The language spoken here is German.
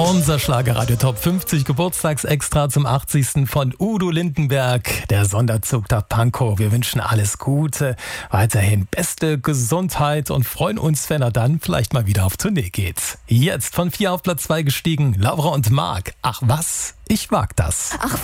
Unser Schlagerradio Top 50 Geburtstagsextra zum 80. von Udo Lindenberg, der Sonderzug der Pankow. Wir wünschen alles Gute, weiterhin beste Gesundheit und freuen uns, wenn er dann vielleicht mal wieder auf Tournee geht. Jetzt von 4 auf Platz 2 gestiegen, Laura und Marc. Ach was, ich mag das. Ach